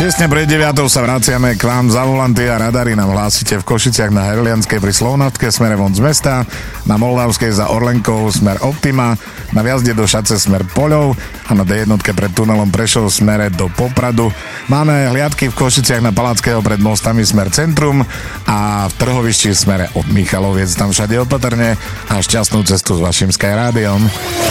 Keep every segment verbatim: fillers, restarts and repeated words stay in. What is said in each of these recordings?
Tesne pred deviatou sa vraciame k vám za volanty a radary nám hlásite v Košiciach na Herlianskej pri Slovnaftke smere von z mesta, na Moldavskej za Orlenkou smer Optima, na Viazde do Šace smer Poľov a na dé jedna pred tunelom Prešov smere do Popradu. Máme hliadky v Košiciach na Palackého pred mostami smer Centrum a v Trhovišti smere od Michaloviec. Tam všade opatrne a šťastnú cestu s vašim Sky Rádiom.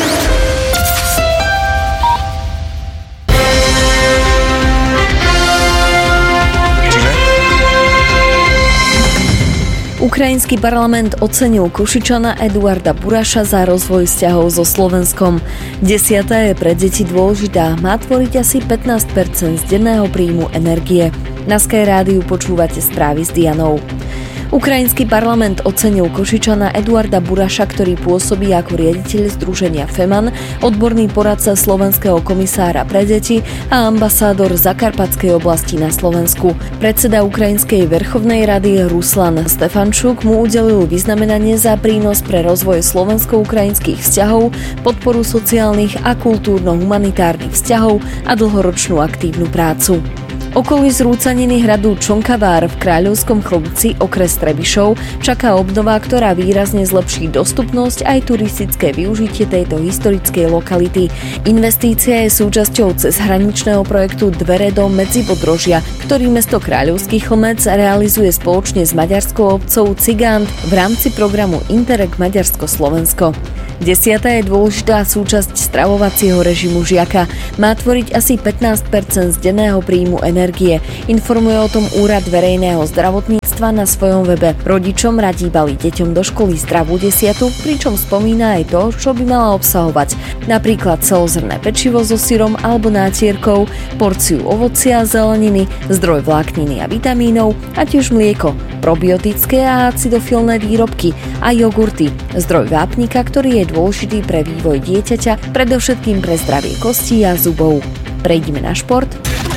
Ukrajinský parlament ocenil Košičana Eduarda Buraša za rozvoj vzťahov so Slovenskom. Desiata je pre deti dôležitá, má tvoriť asi pätnásť percent z denného príjmu energie. Na Sky Rádiu počúvate správy s Dianou. Ukrajinský parlament ocenil Košičana Eduarda Buraša, ktorý pôsobí ako riaditeľ združenia FEMAN, odborný poradca slovenského komisára pre deti a ambasádor Zakarpatskej oblasti na Slovensku. Predseda Ukrajinskej verchovnej rady Ruslan Stefančuk mu udelil vyznamenanie za prínos pre rozvoj slovensko-ukrajinských vzťahov, podporu sociálnych a kultúrno-humanitárnych vzťahov a dlhoročnú aktívnu prácu. Okolí zrúcaniny hradu Čonkavár v Kráľovskom Chlumci, okres Trebišov, čaká obnova, ktorá výrazne zlepší dostupnosť aj turistické využitie tejto historickej lokality. Investícia je súčasťou cezhraničného projektu Dvere do Medzipodrožia, ktorý mesto Kráľovský Chlmec realizuje spoločne s maďarskou obcou Cigant v rámci programu Interreg Maďarsko-Slovensko. Desiata je dôležitá súčasť stravovacieho režimu žiaka. Má tvoriť asi pätnásť percent z denného príjmu energie. Informuje o tom Úrad verejného zdravotníctva na svojom webe. Rodičom radí baliť deťom do školy zdravú desiatu, pričom spomína aj to, čo by mala obsahovať. Napríklad celozrnné pečivo so syrom alebo nátierkou, porciu ovocia a zeleniny, zdroj vlákniny a vitamínov a tiež mlieko, probiotické a acidofilné výrobky a jogurty, zdroj vápnika, ktorý je dôležitý pre vývoj dieťaťa, predovšetkým pre zdravie kostí a zubov. Prejdime na šport.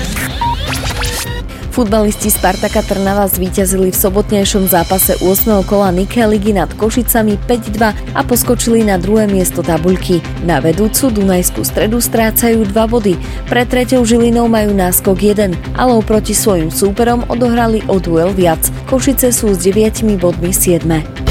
Futbalisti Spartaka Trnava zvíťazili v sobotnejšom zápase ôsmeho kola Nike ligy nad Košicami päť dva a poskočili na druhé miesto tabuľky. Na vedúcu Dunajskú Stredu strácajú dva body. Pre treťou Žilinou majú náskok jeden, ale oproti svojim súperom odohrali o duel viac. Košice sú s deviatimi bodmi siedme.